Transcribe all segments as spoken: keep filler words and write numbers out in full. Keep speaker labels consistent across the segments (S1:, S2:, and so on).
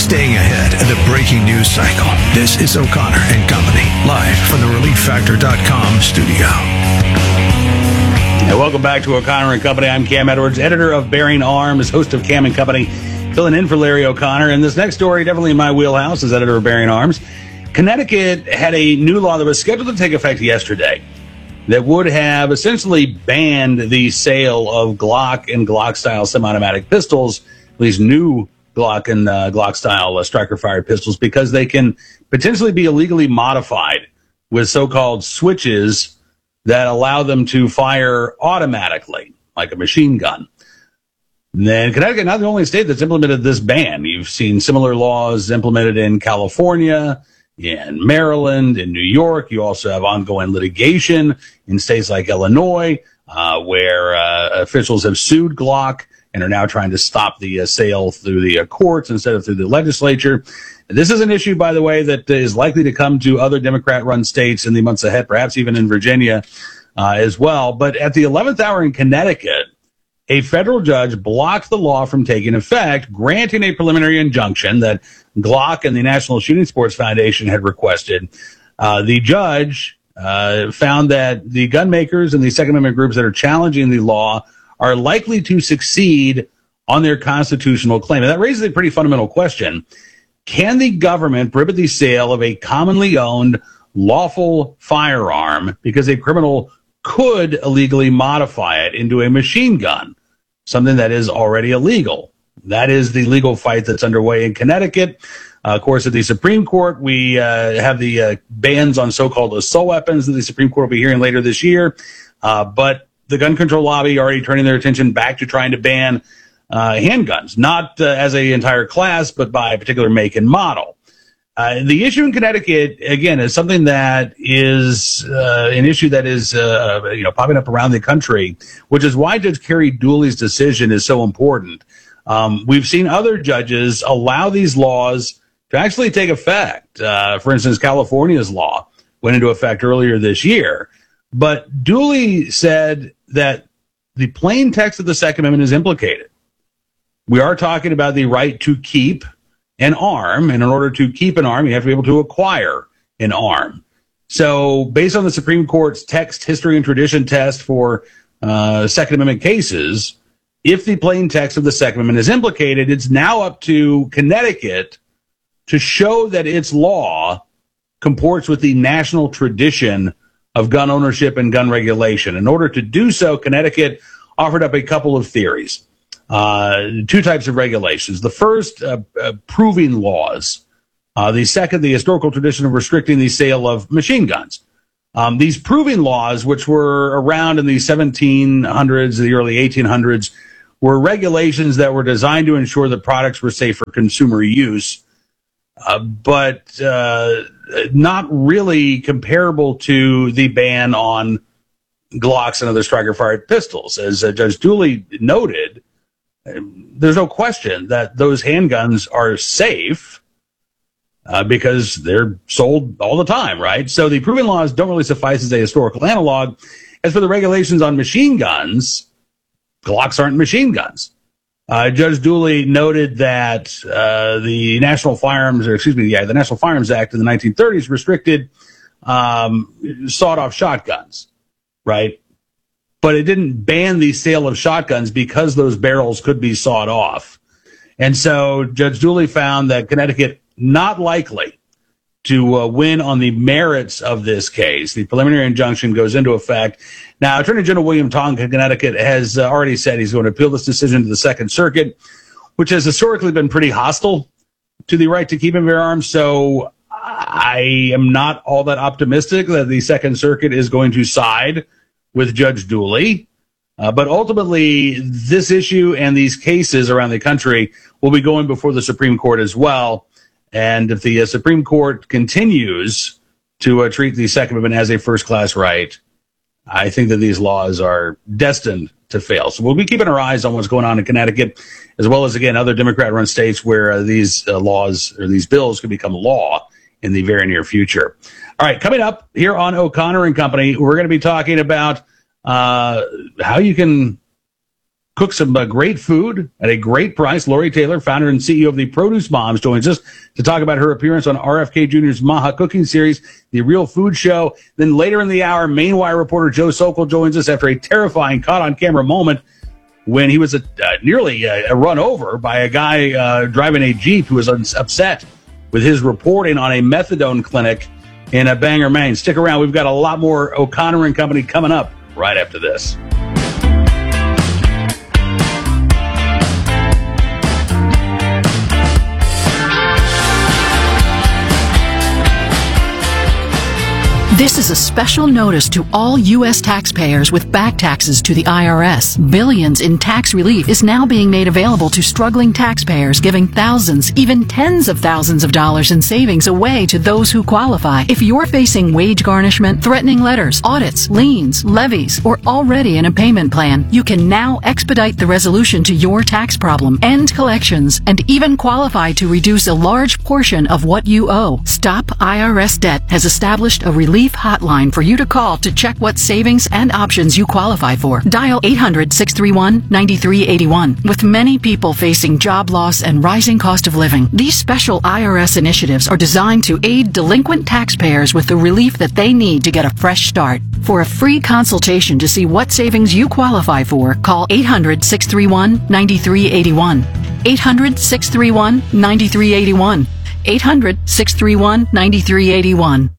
S1: Staying ahead of the breaking news cycle. This is O'Connor and Company, live from the relief factor dot com studio.
S2: Hey, welcome back to O'Connor and Company. I'm Cam Edwards, editor of Bearing Arms, host of Cam and Company, filling in for Larry O'Connor. And this next story, definitely in my wheelhouse, as editor of Bearing Arms. Connecticut had a new law that was scheduled to take effect yesterday that would have essentially banned the sale of Glock and Glock-style semi-automatic pistols, at least new Glock and uh, Glock-style uh, striker-fired pistols, because they can potentially be illegally modified with so-called switches that allow them to fire automatically, like a machine gun. And then Connecticut, not the only state that's implemented this ban. You've seen similar laws implemented in California, in Maryland, in New York. You also have ongoing litigation in states like Illinois, uh, where uh, officials have sued Glock and are now trying to stop the uh, sale through the uh, courts instead of through the legislature. This is an issue, by the way, that is likely to come to other Democrat-run states in the months ahead, perhaps even in Virginia uh, as well. But at the eleventh hour in Connecticut, a federal judge blocked the law from taking effect, granting a preliminary injunction that Glock and the National Shooting Sports Foundation had requested. Uh, the judge uh, found that the gun makers and the Second Amendment groups that are challenging the law are likely to succeed on their constitutional claim. And that raises a pretty fundamental question. Can the government prohibit the sale of a commonly owned lawful firearm because a criminal could illegally modify it into a machine gun, something that is already illegal? That is the legal fight that's underway in Connecticut. Uh, of course, at the Supreme Court, we uh, have the uh, bans on so-called assault weapons that the Supreme Court will be hearing later this year. Uh, but the gun control lobby already turning their attention back to trying to ban uh, handguns, not uh, as an entire class, but by a particular make and model. Uh, the issue in Connecticut, again, is something that is uh, an issue that is uh, you know popping up around the country, which is why Judge Carrie Dooley's decision is so important. Um, we've seen other judges allow these laws to actually take effect. Uh, for instance, California's law went into effect earlier this year. But Dooley said that the plain text of the Second Amendment is implicated. We are talking about the right to keep an arm, and in order to keep an arm, you have to be able to acquire an arm. So based on the Supreme Court's text, history, and tradition test for uh, Second Amendment cases, if the plain text of the Second Amendment is implicated, it's now up to Connecticut to show that its law comports with the national tradition of gun ownership and gun regulation. In order to do so, Connecticut offered up a couple of theories. Uh, two types of regulations. The first, uh, uh, proving laws. Uh, the second, the historical tradition of restricting the sale of machine guns. Um, these proving laws, which were around in the seventeen hundreds, the early eighteen hundreds, were regulations that were designed to ensure that products were safe for consumer use, uh, but uh, not really comparable to the ban on Glocks and other striker-fired pistols. As uh, Judge Dooley noted, there's no question that those handguns are safe uh, because they're sold all the time, right? So the proven laws don't really suffice as a historical analog. As for the regulations on machine guns, Glocks aren't machine guns. Uh, Judge Dooley noted that uh, the National Firearms, or excuse me, yeah, the National Firearms Act in the nineteen thirties restricted um, sawed-off shotguns, right? But it didn't ban the sale of shotguns because those barrels could be sawed off. And so Judge Dooley found that Connecticut not likely to uh, win on the merits of this case. The preliminary injunction goes into effect. Now, Attorney General William Tonk of Connecticut has uh, already said he's going to appeal this decision to the Second Circuit, which has historically been pretty hostile to the right to keep and bear arms. So I am not all that optimistic that the Second Circuit is going to side with Judge Dooley. Uh, but ultimately, this issue and these cases around the country will be going before the Supreme Court as well. And if the uh, Supreme Court continues to uh, treat the Second Amendment as a first-class right, I think that these laws are destined to fail. So we'll be keeping our eyes on what's going on in Connecticut, as well as, again, other Democrat-run states where uh, these uh, laws or these bills could become law in the very near future. All right, coming up here on O'Connor and Company, we're going to be talking about uh, how you can cook some uh, great food at a great price. Lori Taylor, founder and C E O of the Produce Moms, joins us to talk about her appearance on R F K Junior's Maha Cooking Series, The Real Food Show. Then later in the hour, Maine Wire reporter Joe Sokol joins us after a terrifying caught-on-camera moment when he was a, uh, nearly uh, run over by a guy uh, driving a Jeep who was uns- upset with his reporting on a methadone clinic in uh, Bangor, Maine. Stick around. We've got a lot more O'Connor and Company coming up right after this.
S3: This is a special notice to all U S taxpayers with back taxes to the I R S. Billions in tax relief is now being made available to struggling taxpayers, giving thousands, even tens of thousands of dollars in savings away to those who qualify. If you're facing wage garnishment, threatening letters, audits, liens, levies, or already in a payment plan, you can now expedite the resolution to your tax problem, end collections, and even qualify to reduce a large portion of what you owe. Stop I R S Debt has established a relief hotline for you to call to check what savings and options you qualify for. Dial eight hundred, six three one, nine three eight one. With many people facing job loss and rising cost of living, these special I R S initiatives are designed to aid delinquent taxpayers with the relief that they need to get a fresh start. For a free consultation to see what savings you qualify for, call eight hundred, six three one, nine three eight one. eight hundred, six three one, nine three eight one. eight hundred, six three one, nine three eight one.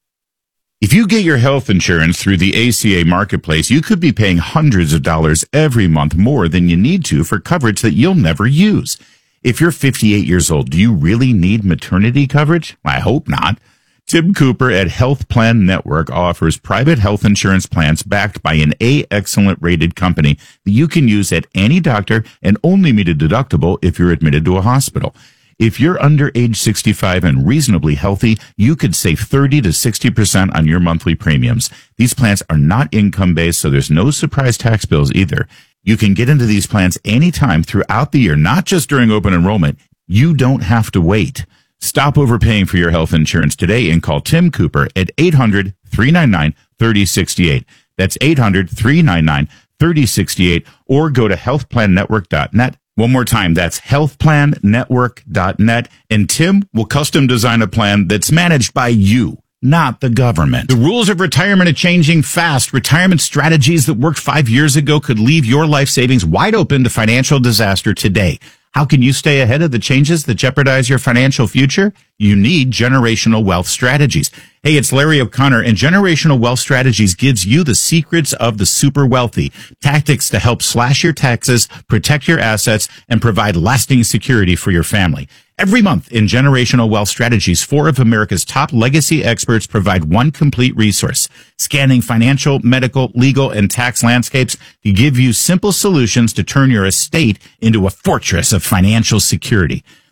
S4: If you get your health insurance through the A C A Marketplace, you could be paying hundreds of dollars every month more than you need to for coverage that you'll never use. If you're fifty-eight years old, do you really need maternity coverage? I hope not. Tim Cooper at Health Plan Network offers private health insurance plans backed by an A Excellent rated company that you can use at any doctor and only meet a deductible if you're admitted to a hospital. If you're under age sixty-five and reasonably healthy, you could save thirty to sixty percent on your monthly premiums. These plans are not income-based, so there's no surprise tax bills either. You can get into these plans anytime throughout the year, not just during open enrollment. You don't have to wait. Stop overpaying for your health insurance today and call Tim Cooper at eight hundred, three nine nine, three oh six eight. That's eight hundred, three nine nine, three oh six eight, or go to health plan network dot net. One more time, that's health plan network dot net, and Tim will custom design a plan that's managed by you, not the government. The rules of retirement are changing fast. Retirement strategies that worked five years ago could leave your life savings wide open to financial disaster today. How can you stay ahead of the changes that jeopardize your financial future? You need Generational Wealth Strategies. Hey, it's Larry O'Connor, and Generational Wealth Strategies gives you the secrets of the super wealthy, tactics to help slash your taxes, protect your assets, and provide lasting security for your family. Every month in Generational Wealth Strategies, four of America's top legacy experts provide one complete resource, scanning financial, medical, legal, and tax landscapes to give you simple solutions to turn your estate into a fortress of financial security.